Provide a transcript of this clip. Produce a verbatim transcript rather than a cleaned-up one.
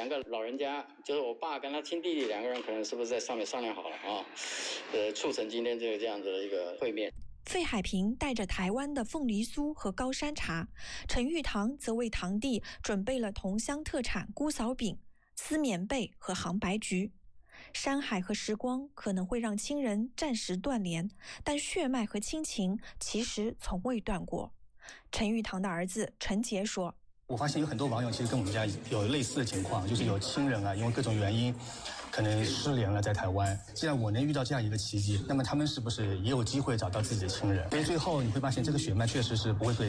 两个老人家，就是我爸跟他亲弟弟两个人，可能是不是在上面商量好了啊？呃，促成今天这个这样子的一个会面。 费海平带着台湾的凤梨酥和高山茶，陈玉堂则为堂弟准备了同乡特产姑嫂饼、丝棉被和杭白菊。山海和时光可能会让亲人暂时断联，但血脉和亲情其实从未断过。陈玉堂的儿子陈杰说， 我发现有很多网友其实跟我们家有类似的情况，就是有亲人啊，因为各种原因可能失联了在台湾。既然我能遇到这样一个奇迹，那么他们是不是也有机会找到自己的亲人？所以最后你会发现这个血脉确实是不会被